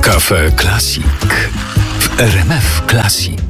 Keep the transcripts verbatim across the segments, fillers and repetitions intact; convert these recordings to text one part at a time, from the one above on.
Cafe Classic w R M F Classic.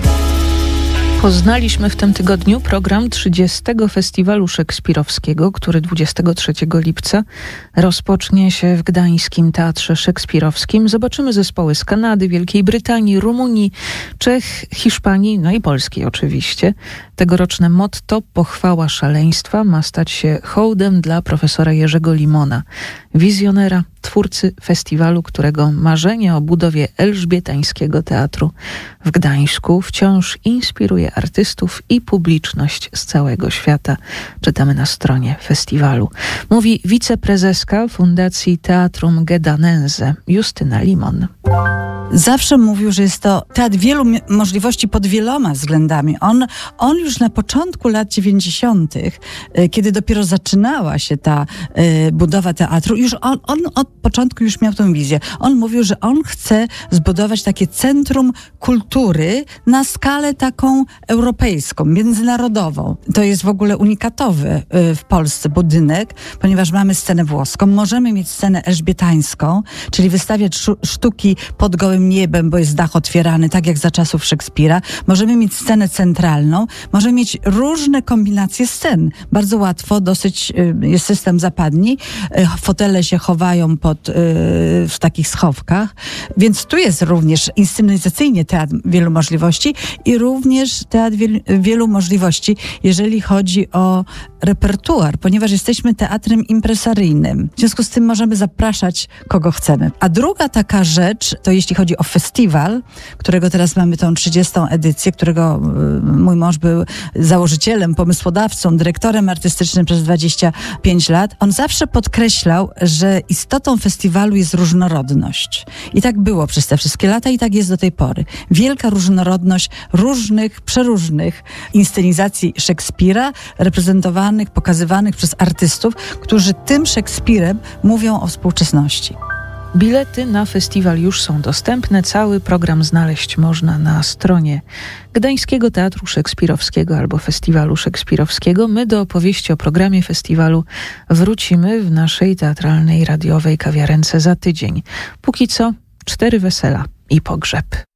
Poznaliśmy w tym tygodniu program trzydziestego Festiwalu Szekspirowskiego, który dwudziestego trzeciego lipca rozpocznie się w Gdańskim Teatrze Szekspirowskim. Zobaczymy zespoły z Kanady, Wielkiej Brytanii, Rumunii, Czech, Hiszpanii, no i Polski oczywiście. Tegoroczne motto Pochwała szaleństwa ma stać się hołdem dla profesora Jerzego Limona, wizjonera, twórcy festiwalu, którego marzenie o budowie elżbietańskiego teatru w Gdańsku wciąż inspiruje artystów i publiczność z całego świata. Czytamy na stronie festiwalu. Mówi wiceprezeska Fundacji Teatrum Gedanense Justyna Limon. Zawsze mówił, że jest to teatr wielu możliwości pod wieloma względami. On, on już na początku lat dziewięćdziesiątych, kiedy dopiero zaczynała się ta y, budowa teatru, już on, on od początku już miał tę wizję. On mówił, że on chce zbudować takie centrum kultury na skalę taką europejską, międzynarodową. To jest w ogóle unikatowy y, w Polsce budynek, ponieważ mamy scenę włoską, możemy mieć scenę elżbietańską, czyli wystawiać szu- sztuki pod gołym niebem, bo jest dach otwierany, tak jak za czasów Szekspira. Możemy mieć scenę centralną, możemy mieć różne kombinacje scen. Bardzo łatwo, dosyć y, jest system zapadni, y, fotele się chowają pod, y, w takich schowkach, więc tu jest również inscenizacyjnie teatr wielu możliwości i również teatr wielu, wielu możliwości, jeżeli chodzi o repertuar, ponieważ jesteśmy teatrem impresaryjnym. W związku z tym możemy zapraszać kogo chcemy. A druga taka rzecz, to jeśli chodzi o festiwal, którego teraz mamy tą trzydziestą edycję, którego y, mój mąż był założycielem, pomysłodawcą, dyrektorem artystycznym przez dwadzieścia pięć lat. On zawsze podkreślał, że istotą festiwalu jest różnorodność. I tak było przez te wszystkie lata i tak jest do tej pory. Wielka różnorodność różnych, przeróżnych inscenizacji Szekspira, reprezentowanych, pokazywanych przez artystów, którzy tym Szekspirem mówią o współczesności. Bilety na festiwal już są dostępne. Cały program znaleźć można na stronie Gdańskiego Teatru Szekspirowskiego albo Festiwalu Szekspirowskiego. My do opowieści o programie festiwalu wrócimy w naszej teatralnej, radiowej kawiarence za tydzień. Póki co cztery wesela i pogrzeb.